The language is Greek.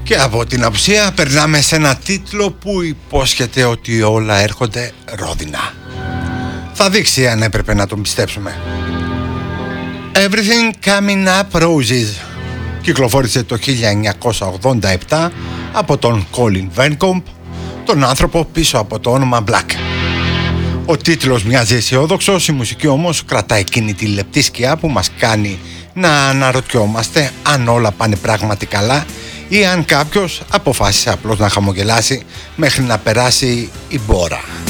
Και από την απουσία περνάμε σε ένα τίτλο που υπόσχεται ότι όλα έρχονται ρόδινα. Θα δείξει αν έπρεπε να τον πιστέψουμε. Everything Coming Up Roses κυκλοφόρησε το 1987 από τον Colin Vencombe, τον άνθρωπο πίσω από το όνομα Black. Ο τίτλος μοιάζει αισιόδοξος, η μουσική όμως κρατάει εκείνη τη λεπτή σκιά που μας κάνει να αναρωτιόμαστε αν όλα πάνε πράγματι καλά ή αν κάποιος αποφάσισε απλώς να χαμογελάσει μέχρι να περάσει η μπόρα.